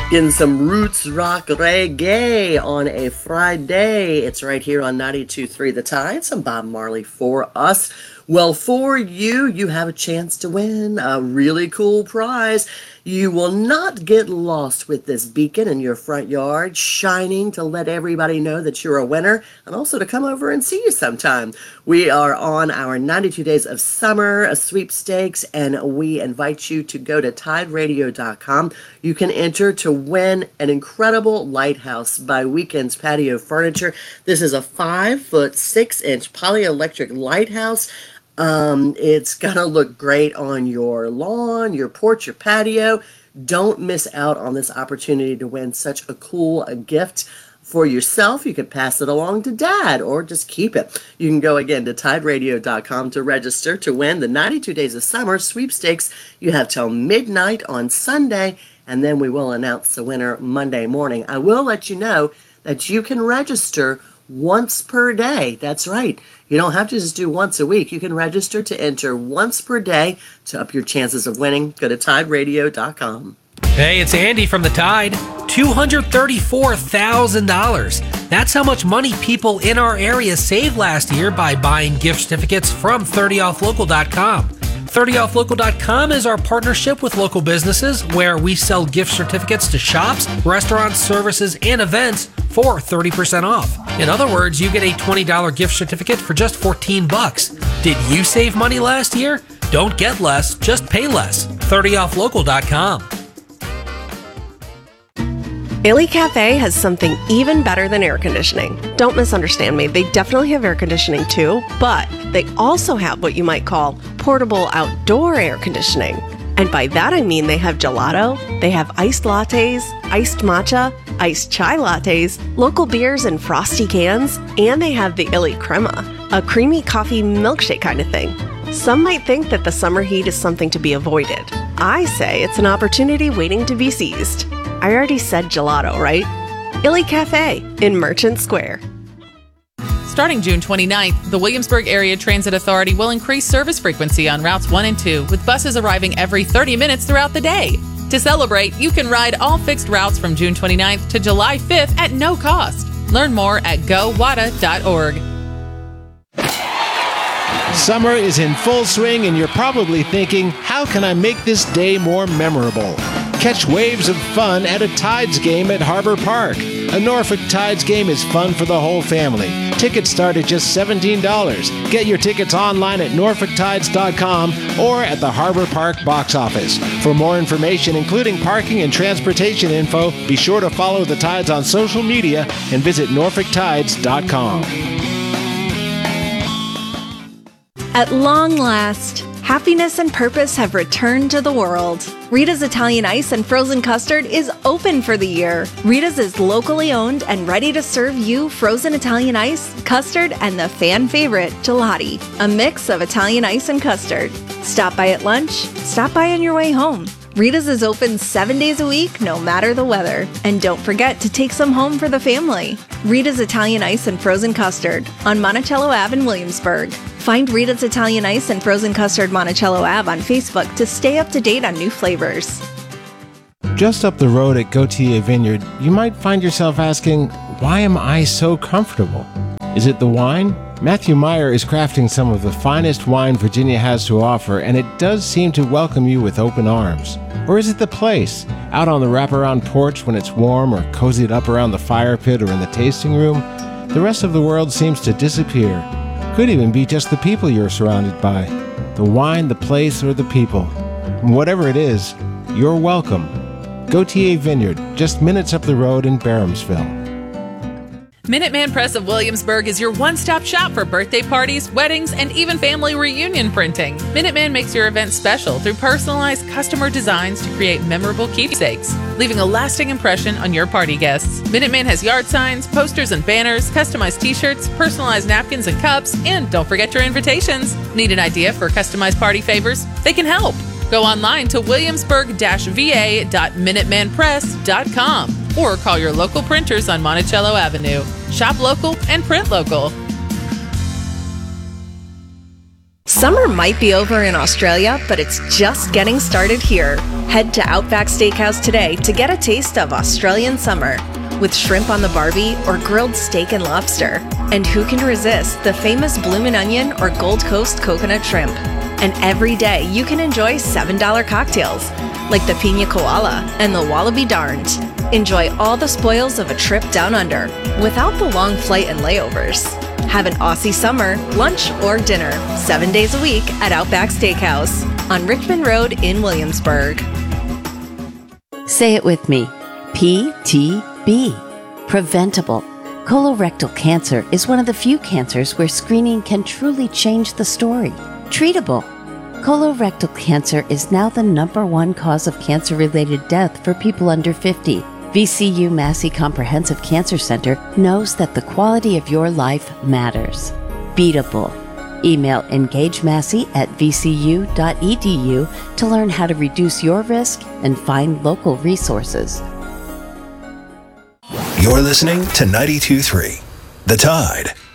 Getting some roots rock reggae on a Friday. It's right here on 92.3 The Tide. Some Bob Marley for us. Well, for you, you have a chance to win a really cool prize. You will not get lost with this beacon in your front yard, shining to let everybody know that you're a winner, and also to come over and see you sometime. We are on our 92 Days of Summer sweepstakes, and we invite you to go to tideradio.com. You can enter to win an incredible lighthouse by Weekends Patio Furniture. This is a 5-foot 6-inch polyelectric lighthouse. It's gonna look great on your lawn, your porch, your patio. Don't miss out on this opportunity to win such a cool gift for yourself. You could pass it along to dad or just keep it. You can go again to tideradio.com to register to win the 92 Days of Summer sweepstakes. You have till midnight on Sunday, and then we will announce the winner Monday morning. I will let you know that you can register once per day. That's right. You don't have to just do once a week. You can register to enter once per day to up your chances of winning. Go to tideradio.com. Hey, it's Andy from The Tide. $234,000. That's how much money people in our area saved last year by buying gift certificates from 30offlocal.com. 30offlocal.com is our partnership with local businesses where we sell gift certificates to shops, restaurants, services, and events for 30% off. In other words, you get a $20 gift certificate for just $14. Did you save money last year? Don't get less, just pay less. 30offlocal.com. Illy Cafe has something even better than air conditioning. Don't misunderstand me, they definitely have air conditioning too, but they also have what you might call portable outdoor air conditioning. And by that I mean they have gelato, they have iced lattes, iced matcha, iced chai lattes, local beers in frosty cans, and they have the Illy Crema, a creamy coffee milkshake kind of thing. Some might think that the summer heat is something to be avoided. I say it's an opportunity waiting to be seized. I already said gelato, right? Illy Cafe in Merchant Square. Starting June 29th, the Williamsburg Area Transit Authority will increase service frequency on routes 1 and 2, with buses arriving every 30 minutes throughout the day. To celebrate, you can ride all fixed routes from June 29th to July 5th at no cost. Learn more at gowada.org. Summer is in full swing, and you're probably thinking, how can I make this day more memorable? Catch waves of fun at a Tides game at Harbor Park. A Norfolk Tides game is fun for the whole family. Tickets start at just $17. Get your tickets online at norfolktides.com or at the Harbor Park box office. For more information, including parking and transportation info, be sure to follow the Tides on social media and visit norfolktides.com. At long last, happiness and purpose have returned to the world. Rita's Italian Ice and Frozen Custard is open for the year. Rita's is locally owned and ready to serve you frozen Italian ice, custard, and the fan favorite, gelati, a mix of Italian ice and custard. Stop by at lunch, stop by on your way home. Rita's is open 7 days a week, no matter the weather. And don't forget to take some home for the family. Rita's Italian Ice and Frozen Custard on Monticello Ave in Williamsburg. Find Rita's Italian Ice and Frozen Custard Monticello Ave on Facebook to stay up to date on new flavors. Just up the road at Gautier Vineyard, you might find yourself asking, why am I so comfortable? Is it the wine? Matthew Meyer is crafting some of the finest wine Virginia has to offer, and it does seem to welcome you with open arms. Or is it the place? Out on the wraparound porch when it's warm, or cozied up around the fire pit or in the tasting room? The rest of the world seems to disappear. Could even be just the people you're surrounded by. The wine, the place, or the people. And whatever it is, you're welcome. Gautier Vineyard, just minutes up the road in Barhamsville. Minuteman Press of Williamsburg is your one-stop shop for birthday parties, weddings, and even family reunion printing. Minuteman makes your event special through personalized customer designs to create memorable keepsakes, leaving a lasting impression on your party guests. Minuteman has yard signs, posters and banners, customized t-shirts, personalized napkins and cups, and don't forget your invitations. Need an idea for customized party favors? They can help. Go online to williamsburg-va.minutemanpress.com or call your local printers on Monticello Avenue. Shop local and print local. Summer might be over in Australia, but it's just getting started here. Head to Outback Steakhouse today to get a taste of Australian summer with shrimp on the barbie or grilled steak and lobster. And who can resist the famous bloomin' onion or Gold Coast coconut shrimp? And every day you can enjoy $7 cocktails like the Pina Koala and the Wallaby Darned. Enjoy all the spoils of a trip down under without the long flight and layovers. Have an Aussie summer, lunch or dinner, 7 days a week at Outback Steakhouse on Richmond Road in Williamsburg. Say it with me. PTB. Preventable. Colorectal cancer is one of the few cancers where screening can truly change the story. Treatable. Colorectal cancer is now the #1 cause of cancer-related death for people under 50. VCU Massey Comprehensive Cancer Center knows that the quality of your life matters. Beatable. Email engagemassey@vcu.edu to learn how to reduce your risk and find local resources. You're listening to 92.3 The Tide.